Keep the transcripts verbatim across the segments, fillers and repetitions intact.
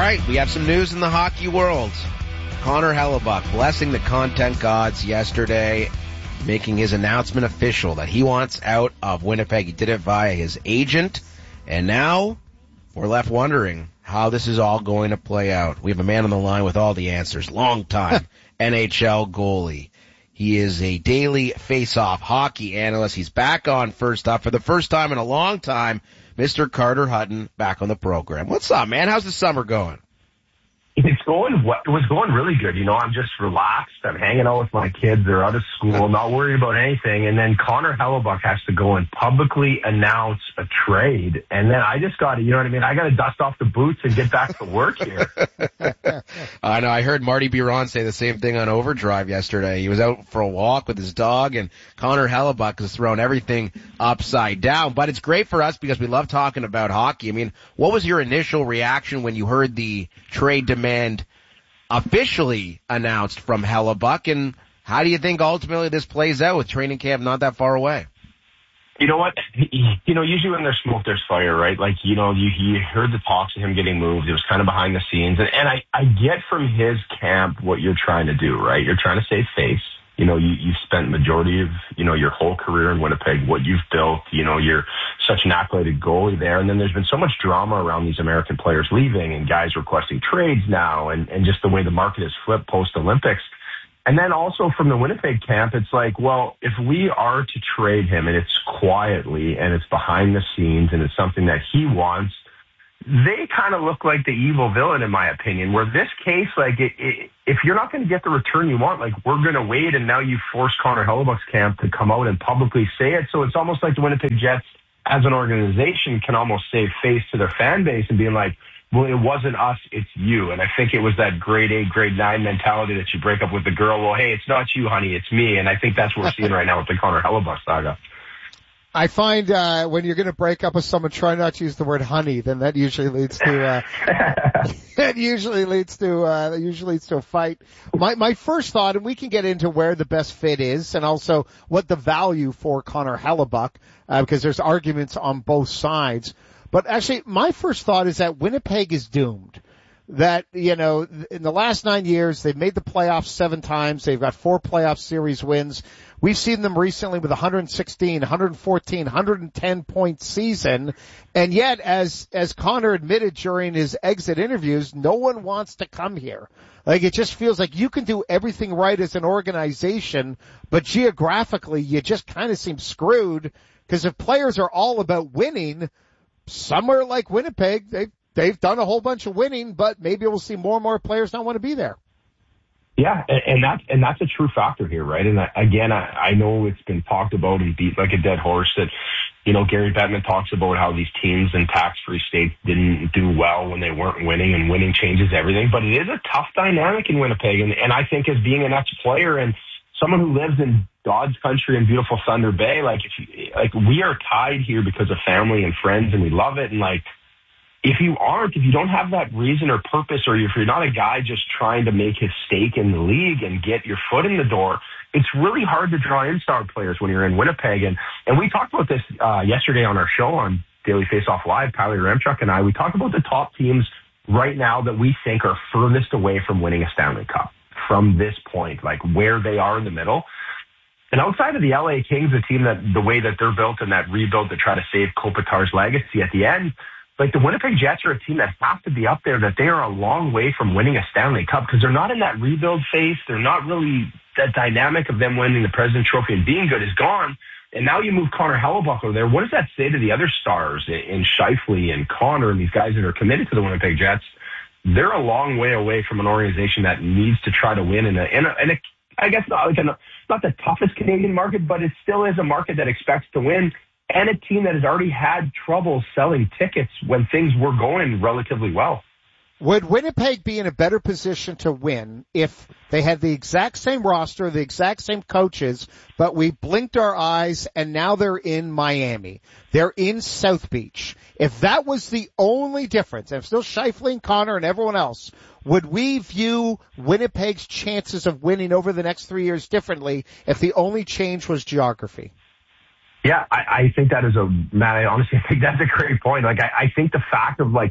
right, we have some news in the hockey world. Connor Hellebuyck blessing the content gods yesterday, making his announcement official that he wants out of Winnipeg. He did it via his agent, and now we're left wondering how this is all going to play out. We have a man on the line with all the answers. Long-time N H L goalie. He is a daily face-off hockey analyst. He's back on First Up for the first time in a long time. Mister Carter Hutton back on the program. What's up, man? How's the summer going? It's going, it was going really good. You know, I'm just relaxed. I'm hanging out with my kids. They're out of school, not worried about anything. And then Connor Hellebuyck has to go and publicly announce a trade. And then I just got to, you know what I mean? I got to dust off the boots and get back to work here. I know. I heard Marty Biron say the same thing on Overdrive yesterday. He was out for a walk with his dog, and Connor Hellebuyck has thrown everything upside down. But it's great for us because we love talking about hockey. I mean, what was your initial reaction when you heard the trade demand officially announced from Hellebuyck, and how do you think ultimately this plays out with training camp not that far away? You know what? You know, usually when there's smoke, there's fire, right? Like, you know, you, you heard the talks of him getting moved. It was kind of behind the scenes. And, and I, I get from his camp what you're trying to do, right? You're trying to save face. You know, you, you've spent majority of, you know, your whole career in Winnipeg, what you've built, you know, you're such an athletic goalie there. And then there's been so much drama around these American players leaving and guys requesting trades now, and, and just the way the market has flipped post-Olympics. And then also from the Winnipeg camp, it's like, well, if we are to trade him and it's quietly and it's behind the scenes and it's something that he wants, they kind of look like the evil villain, in my opinion, where this case, like, it, it, if you're not going to get the return you want, like, we're going to wait, and now you force Connor Hellebuyck's camp to come out and publicly say it. So it's almost like the Winnipeg Jets, as an organization, can almost save face to their fan base and being like, well, it wasn't us, it's you. And I think it was that grade eight, grade nine mentality that you break up with the girl. Well, hey, it's not you, honey, it's me. And I think that's what we're seeing right now with the Connor Hellebuyck saga. I find uh when you're going to break up with someone, try not to use the word honey. Then that usually leads to uh that usually leads to uh that usually leads to a fight. My my first thought, and we can get into where the best fit is, and also what the value for Connor Hellebuyck, uh, because there's arguments on both sides. But actually, my first thought is that Winnipeg is doomed. That, you know, in the last nine years, they've made the playoffs seven times. They've got four playoff series wins. We've seen them recently with one sixteen, one fourteen, one ten point season. And yet, as, as Connor admitted during his exit interviews, no one wants to come here. Like, it just feels like you can do everything right as an organization, but geographically, you just kind of seem screwed. Because if players are all about winning, somewhere like Winnipeg, they've They've done a whole bunch of winning, but maybe we'll see more and more players not want to be there. Yeah, and, and that's and that's a true factor here, right? And I, again, I, I know it's been talked about and beat like a dead horse that, you know, Gary Bettman talks about how these teams in tax-free states didn't do well when they weren't winning, and winning changes everything. But it is a tough dynamic in Winnipeg, and, and I think as being an ex-player and someone who lives in God's country in beautiful Thunder Bay, like if you, like we are tied here because of family and friends, and we love it, and like. If you aren't, if you don't have that reason or purpose, or if you're not a guy just trying to make his stake in the league and get your foot in the door, it's really hard to draw in star players when you're in Winnipeg. And, and we talked about this uh, yesterday on our show on Daily Faceoff Live, Kylie Ramchuk and I. We talked about the top teams right now that we think are furthest away from winning a Stanley Cup from this point, like where they are in the middle. And outside of the L A Kings, a team that the way that they're built and that rebuild to try to save Kopitar's legacy at the end, like the Winnipeg Jets are a team that has to be up there, that they are a long way from winning a Stanley Cup because they're not in that rebuild phase. They're not really, that dynamic of them winning the President's Trophy and being good is gone. And now you move Connor Hellebuyck over there. What does that say to the other stars in Scheifele and Connor and these guys that are committed to the Winnipeg Jets? They're a long way away from an organization that needs to try to win in a, in a, in a I guess not like a, not the toughest Canadian market, but it still is a market that expects to win. And a team that has already had trouble selling tickets when things were going relatively well. Would Winnipeg be in a better position to win if they had the exact same roster, the exact same coaches, but we blinked our eyes and now they're in Miami? They're in South Beach. If that was the only difference, and still Scheifele and Connor and everyone else, would we view Winnipeg's chances of winning over the next three years differently if the only change was geography? Yeah, I, I think that is a, Matt, I honestly think that's a great point. Like, I, I think the fact of, like,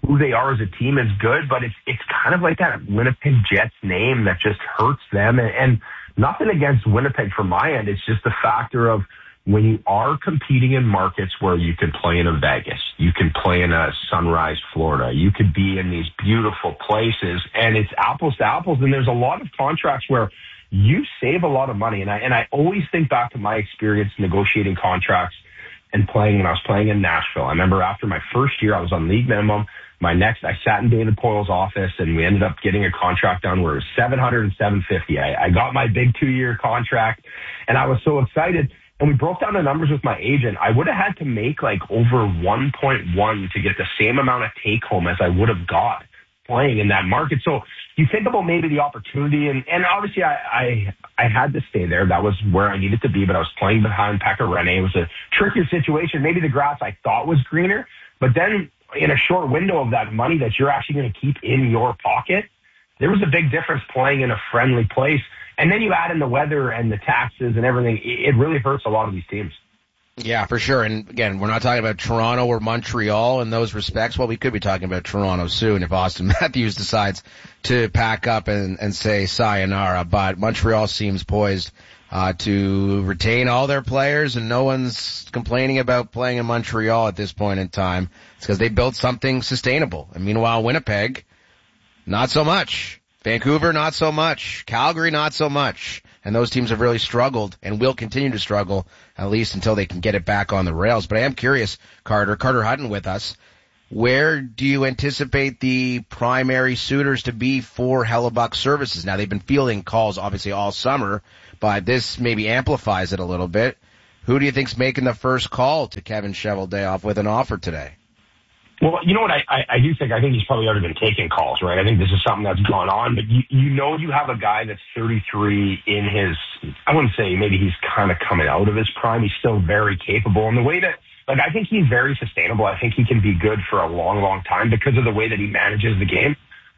who they are as a team is good, but it's it's kind of like that Winnipeg Jets name that just hurts them. And, and nothing against Winnipeg from my end. It's just the factor of when you are competing in markets where you can play in a Vegas, you can play in a Sunrise, Florida, you could be in these beautiful places, and it's apples to apples. And there's a lot of contracts where you save a lot of money. And I and I always think back to my experience negotiating contracts and playing when I was playing in Nashville. I remember after my first year, I was on league minimum. My next, I sat in David Poyle's office, and we ended up getting a contract down where it was seven hundred and seven fifty. I, I got my big two-year contract, and I was so excited. And we broke down the numbers with my agent. I would have had to make like over one point one to get the same amount of take home as I would have got playing in that market. So you think about maybe the opportunity, and, and obviously I, I I had to stay there. That was where I needed to be, but I was playing behind Pekka Rinne. It was a trickier situation. Maybe the grass I thought was greener, but then in a short window of that money that you're actually going to keep in your pocket, there was a big difference playing in a friendly place. And then you add in the weather and the taxes and everything. It really hurts a lot of these teams. Yeah, for sure. And again, we're not talking about Toronto or Montreal in those respects. Well, we could be talking about Toronto soon if Auston Matthews decides to pack up and, and say sayonara. But Montreal seems poised uh, to retain all their players, and no one's complaining about playing in Montreal at this point in time. It's because they built something sustainable. And meanwhile, Winnipeg, not so much. Vancouver, not so much. Calgary, not so much. And those teams have really struggled and will continue to struggle, at least until they can get it back on the rails. But I am curious, Carter, Carter Hutton with us, where do you anticipate the primary suitors to be for Hellebuyck services? Now, they've been fielding calls, obviously, all summer, but this maybe amplifies it a little bit. Who do you think's making the first call to Kevin Cheveldayoff with an offer today? Well, you know what, I, I, I do think, I think he's probably already been taking calls, right? I think this is something that's gone on, but you, you know you have a guy that's thirty-three in his, I wouldn't say maybe he's kind of coming out of his prime. He's still very capable. And the way that, like, I think he's very sustainable. I think he can be good for a long, long time because of the way that he manages the game.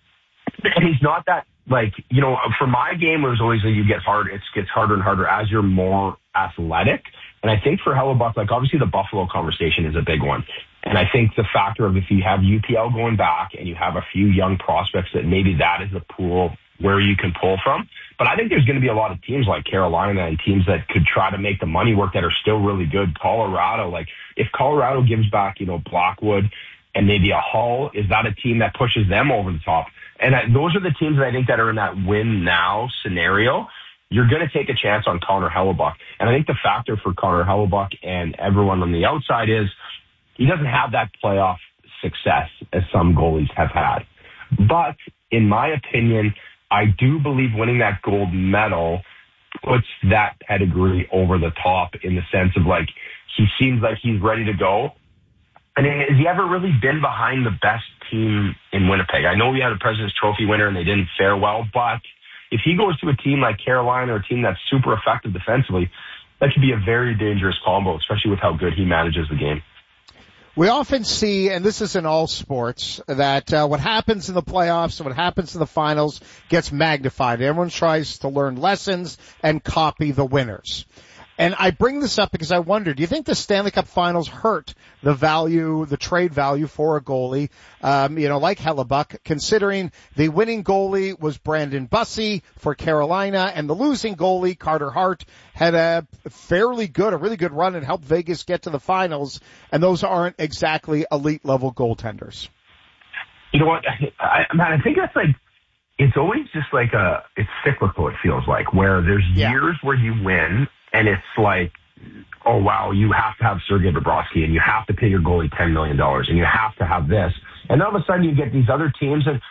And he's not that, like, you know, for my game, it was always that you get hard, it gets harder and harder as you're more athletic. And I think for Hellebuyck, like, obviously the Buffalo conversation is a big one. And I think the factor of if you have U P L going back and you have a few young prospects, that maybe that is a pool where you can pull from. But I think there's going to be a lot of teams like Carolina and teams that could try to make the money work that are still really good. Colorado, like if Colorado gives back, you know, Blackwood and maybe a Hull, is that a team that pushes them over the top? And I, those are the teams that I think that are in that win now scenario. You're going to take a chance on Connor Hellebuyck. And I think the factor for Connor Hellebuyck and everyone on the outside is he doesn't have that playoff success as some goalies have had. But in my opinion, I do believe winning that gold medal puts that pedigree over the top in the sense of, like, he seems like he's ready to go. And has he ever really been behind the best team in Winnipeg? I know we had a President's Trophy winner and they didn't fare well, but if he goes to a team like Carolina or a team that's super effective defensively, that could be a very dangerous combo, especially with how good he manages the game. We often see, and this is in all sports, that uh, what happens in the playoffs and what happens in the finals gets magnified. Everyone tries to learn lessons and copy the winners. And I bring this up because I wonder, do you think the Stanley Cup Finals hurt the value, the trade value for a goalie, um, you know, like Hellebuyck, considering the winning goalie was Brandon Bussi for Carolina and the losing goalie, Carter Hart, had a fairly good, a really good run and helped Vegas get to the finals, and those aren't exactly elite level goaltenders. You know what, I, I, man, I think that's like, it's always just like a, it's cyclical, it feels like, where there's yeah. years where you win, and it's like, oh, wow, you have to have Sergei Bobrovsky, and you have to pay your goalie ten million dollars, and you have to have this. And all of a sudden you get these other teams. And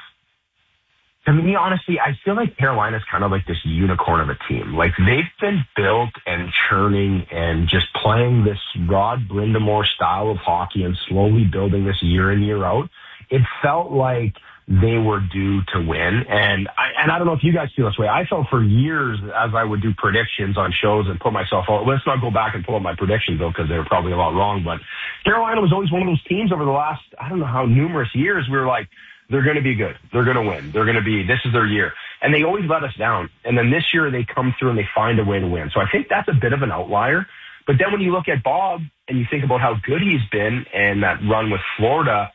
to me, honestly, I feel like Carolina's kind of like this unicorn of a team. Like, they've been built and churning and just playing this Rod Brind'Amour style of hockey and slowly building this year in, year out. It felt like they were due to win. And I, and I don't know if you guys feel this way. I felt for years as I would do predictions on shows and put myself out. Let's not go back and pull up my predictions, though, because they were probably a lot wrong. But Carolina was always one of those teams over the last, I don't know how numerous years, we were like, they're going to be good. They're going to win. They're going to be, this is their year. And they always let us down. And then this year they come through and they find a way to win. So I think that's a bit of an outlier. But then when you look at Bob and you think about how good he's been and that run with Florida,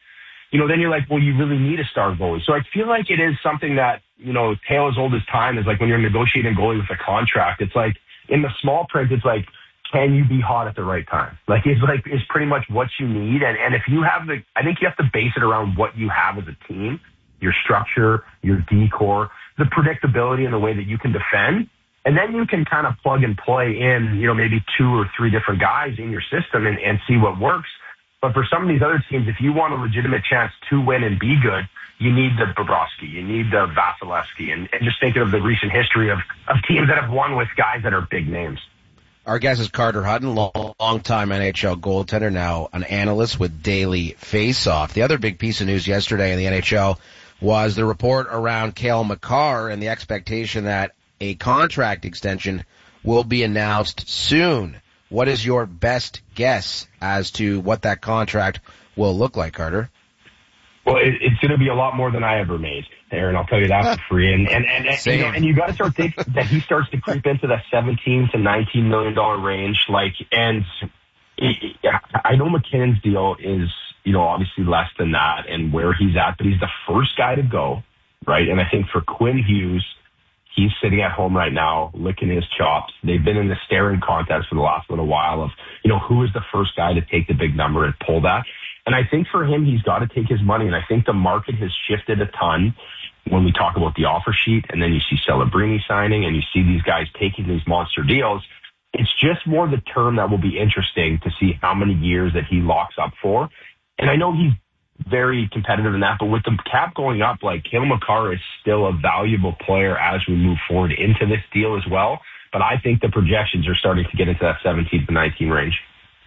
you know, then you're like, well, you really need a star goalie. So I feel like it is something that, you know, tale as old as time is like when you're negotiating a goalie with a contract, it's like in the small print, it's like, can you be hot at the right time? Like, it's like, it's pretty much what you need. And, and if you have the, I think you have to base it around what you have as a team, your structure, your decor, the predictability and the way that you can defend. And then you can kind of plug and play in, you know, maybe two or three different guys in your system and, and see what works. But for some of these other teams, if you want a legitimate chance to win and be good, you need the Bobrovsky, you need the Vasilevsky, and, and just thinking of the recent history of, of teams that have won with guys that are big names. Our guest is Carter Hutton, long, long-time N H L goaltender, now an analyst with Daily Faceoff. The other big piece of news yesterday in the N H L was the report around Cale Makar and the expectation that a contract extension will be announced soon. What is your best guess as to what that contract will look like, Carter? Well, it, it's going to be a lot more than I ever made, Aaron. I'll tell you that for free. And and and, and you know, and you got to start thinking that he starts to creep into that seventeen to nineteen million dollar range. Like, and it, I know McKinnon's deal is, you know, obviously less than that, and where he's at, but he's the first guy to go, right? And I think for Quinn Hughes, he's sitting at home right now, licking his chops. They've been in the staring contest for the last little while of, you know, who is the first guy to take the big number and pull that. And I think for him, he's got to take his money. And I think the market has shifted a ton when we talk about the offer sheet. And then you see Celebrini signing and you see these guys taking these monster deals. It's just more the term that will be interesting to see how many years that he locks up for. And I know he's very competitive in that, but with the cap going up, like Cale Makar is still a valuable player as we move forward into this deal as well. But I think the projections are starting to get into that seventeen to nineteen range.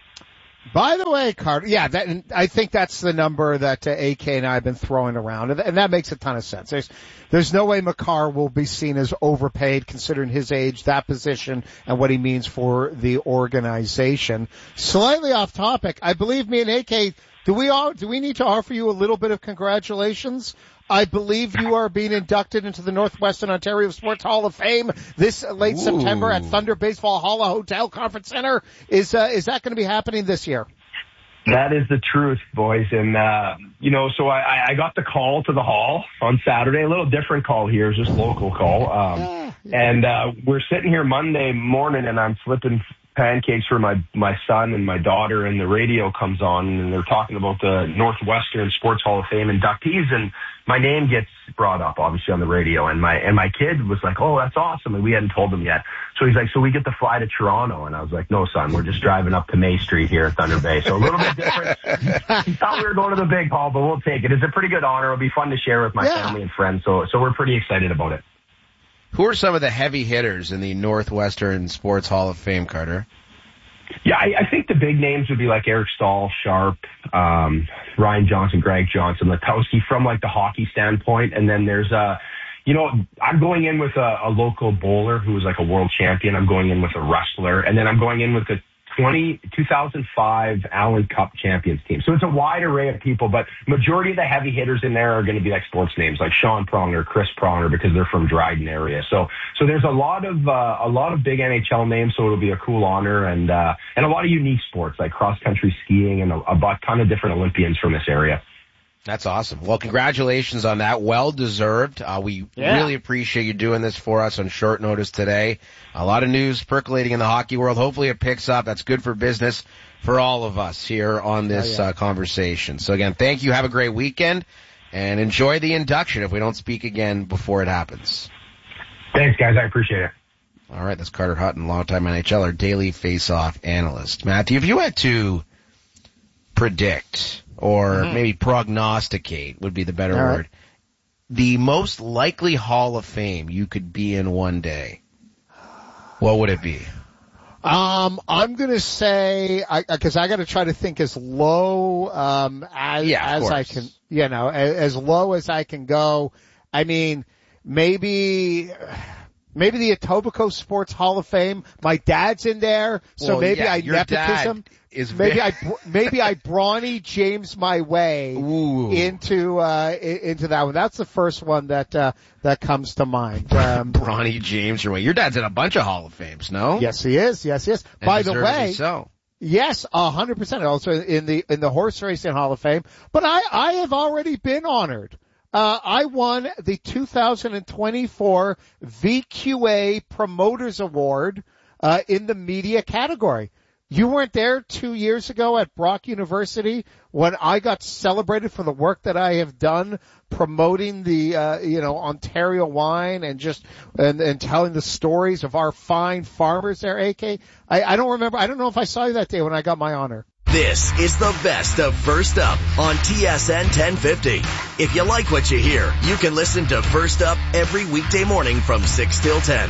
By the way, Carter, yeah, that, I think that's the number that uh, A K and I have been throwing around, and, and that makes a ton of sense. There's, there's no way Makar will be seen as overpaid considering his age, that position, and what he means for the organization. Slightly off topic, I believe me and A K, do we all, do we need to offer you a little bit of congratulations? I believe you are being inducted into the Northwestern Ontario Sports Hall of Fame this late Ooh. September at Thunder Baseball Hall Hotel Conference Center. Is uh, is that going to be happening this year? That is the truth, boys. And, uh, you know, so I, I got the call to the hall on Saturday, a little different call here, just local call. Um, yeah, yeah. And uh, we're sitting here Monday morning and I'm flipping pancakes for my, my son and my daughter, and the radio comes on and they're talking about the Northwestern Sports Hall of Fame inductees, and my name gets brought up obviously on the radio, and my, and my kid was like, oh, that's awesome. And we hadn't told him yet. So he's like, so we get to fly to Toronto. And I was like, no, son, we're just driving up to May Street here at Thunder Bay. So a little bit different. He thought we were going to the big hall, but we'll take it. It's a pretty good honor. It'll be fun to share with my yeah. family and friends. So, so we're pretty excited about it. Who are some of the heavy hitters in the Northwestern Sports Hall of Fame, Carter? Yeah, I, I think the big names would be like Eric Stahl, Sharp, um, Ryan Johnson, Greg Johnson, Letowski from like the hockey standpoint. And then there's a, you know, I'm going in with a, a local bowler who was like a world champion. I'm going in with a wrestler, and then I'm going in with a twenty, two thousand five Allen Cup champions team. So it's a wide array of people, but majority of the heavy hitters in there are going to be like sports names like Sean Pronger, Chris Pronger, because they're from Dryden area. So, so there's a lot of, uh, a lot of big N H L names. So it'll be a cool honor, and, uh, and a lot of unique sports like cross country skiing and a, a ton of different Olympians from this area. That's awesome. Well, congratulations on that. Well deserved. Uh, we yeah. really appreciate you doing this for us on short notice today. A lot of news percolating in the hockey world. Hopefully it picks up. That's good for business for all of us here on this oh, yeah. uh, conversation. So again, thank you. Have a great weekend and enjoy the induction if we don't speak again before it happens. Thanks, guys. I appreciate it. All right. That's Carter Hutton, longtime N H L, our daily face-off analyst. Matthew, if you had to predict or mm-hmm. maybe prognosticate would be the better All word, right. the most likely Hall of Fame you could be in one day, what would it be? Um, I'm gonna say, I, cause I gotta try to think as low, um, as, yeah, as I can, you know, as, as low as I can go. I mean, maybe, maybe the Etobicoke Sports Hall of Fame. My dad's in there, so well, maybe yeah, I your nepotism. Dad is maybe very... I, maybe I Brawny James my way Ooh. into, uh, into that one. That's the first one that, uh, that comes to mind. Um, Brawny James your way. Your dad's in a bunch of Hall of Fames, no? Yes, he is. Yes, he is. And By the way, so. Yes, a hundred percent. Also in the, in the horse racing Hall of Fame. But I, I have already been honored. Uh, I won the two thousand twenty-four V Q A Promoters Award, uh, in the media category. You weren't there two years ago at Brock University when I got celebrated for the work that I have done promoting the, uh, you know, Ontario wine and just, and, and telling the stories of our fine farmers there, A K. I, I don't remember, I don't know if I saw you that day when I got my honor. This is the best of First Up on T S N ten fifty. If you like what you hear, you can listen to First Up every weekday morning from six till ten.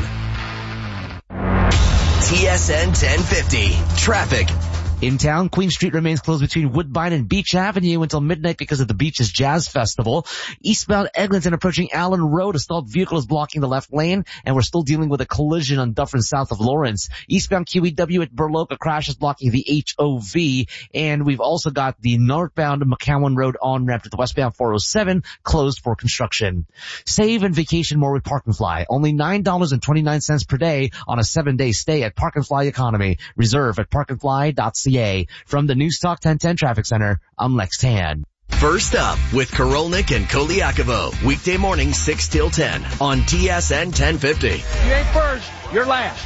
T S N ten fifty. Traffic. In town, Queen Street remains closed between Woodbine and Beach Avenue until midnight because of the Beach's Jazz Festival. Eastbound Eglinton approaching Allen Road, a stalled vehicle is blocking the left lane, and we're still dealing with a collision on Dufferin south of Lawrence. Eastbound Q E W at Burloak, a crash is blocking the H O V, and we've also got the northbound McCowan Road on-ramp to the westbound four oh seven closed for construction. Save and vacation more with Park and Fly. Only nine dollars and twenty-nine cents per day on a seven-day stay at Park and Fly Economy. Reserve at park and fly dot c a. From the News Talk ten ten Traffic Center, I'm Lex Tan. First Up with Korolnik and Koliakovo. Weekday morning six till ten on T S N ten fifty. You ain't first, you're last.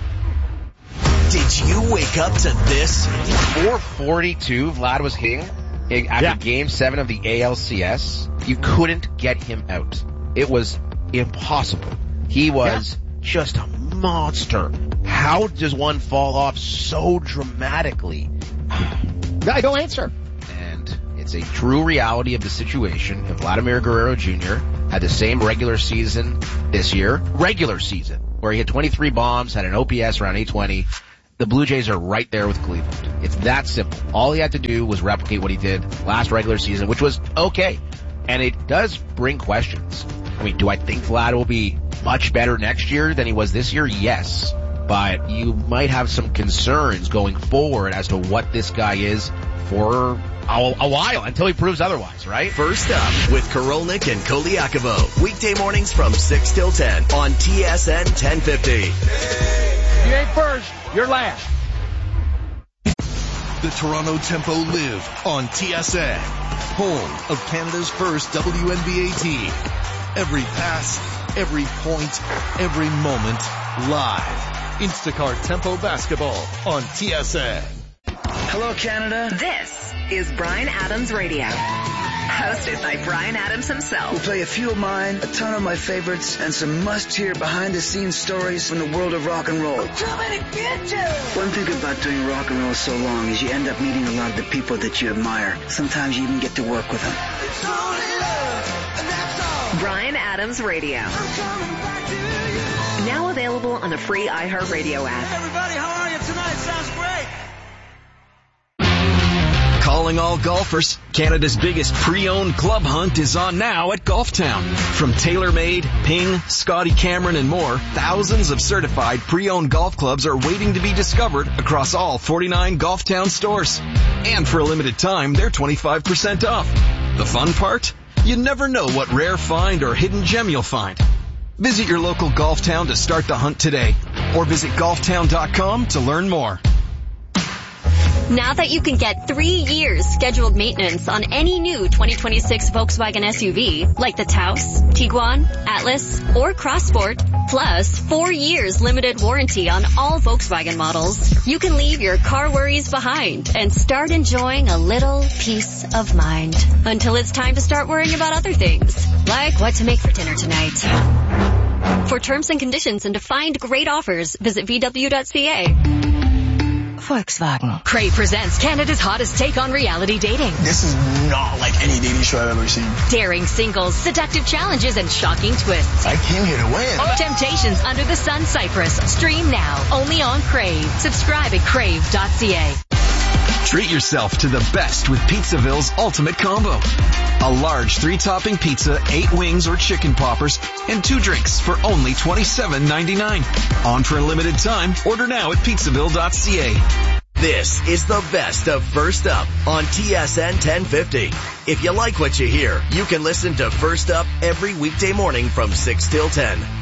Did you wake up to this? four forty-two, Vlad was hitting after Yeah. game seven of the A L C S. You couldn't get him out. It was impossible. He was yeah. just a monster. How does one fall off so dramatically? I don't answer. And it's a true reality of the situation. If Vladimir Guerrero Junior had the same regular season this year, regular season, where he hit twenty-three bombs, had an O P S around eight twenty, the Blue Jays are right there with Cleveland. It's that simple. All he had to do was replicate what he did last regular season, which was okay. And it does bring questions. I mean, do I think Vlad will be much better next year than he was this year? Yes. But you might have some concerns going forward as to what this guy is for a, a while until he proves otherwise, right? First Up with Korolnik and Koliakovo. Weekday mornings from six till ten on T S N ten fifty. You ain't first, you're last. The Toronto Tempo live on T S N, home of Canada's first W N B A team. Every pass, every point, every moment, live. Instacart Tempo Basketball on T S N. Hello, Canada. This is Bryan Adams Radio. Hosted by Bryan Adams himself. We'll play a few of mine, a ton of my favorites, and some must-hear behind-the-scenes stories from the world of rock and roll. I'm coming to get you! One thing about doing rock and roll so long is you end up meeting a lot of the people that you admire. Sometimes you even get to work with them. It's only love, and that's all. Bryan Adams Radio. I'm coming back to you. Now available on the free iHeartRadio app. Hey everybody, how are you tonight? Sounds great. Calling all golfers, Canada's biggest pre-owned club hunt is on now at Golf Town. From TaylorMade, Ping, Scotty Cameron, and more, thousands of certified pre-owned golf clubs are waiting to be discovered across all forty-nine Golf Town stores. And for a limited time, they're twenty-five percent off. The fun part? You never know what rare find or hidden gem you'll find. Visit your local Golf Town to start the hunt today, or visit golf town dot com to learn more. Now that you can get three years scheduled maintenance on any new twenty twenty-six Volkswagen S U V, like the Taos, Tiguan, Atlas, or Crossport, plus four years limited warranty on all Volkswagen models, you can leave your car worries behind and start enjoying a little peace of mind until it's time to start worrying about other things, like what to make for dinner tonight. For terms and conditions and to find great offers, visit v w dot c a. Volkswagen. Crave presents Canada's hottest take on reality dating. This is not like any dating show I've ever seen. Daring singles, seductive challenges, and shocking twists. I came here to win. Temptations Under the Sun Cyprus. Stream now, only on Crave. Subscribe at crave dot c a. Treat yourself to the best with Pizzaville's Ultimate Combo. A large three-topping pizza, eight wings or chicken poppers, and two drinks for only twenty-seven ninety-nine. On for a limited time. Order now at pizzaville dot c a. This is the best of First Up on T S N ten fifty. If you like what you hear, you can listen to First Up every weekday morning from six till ten.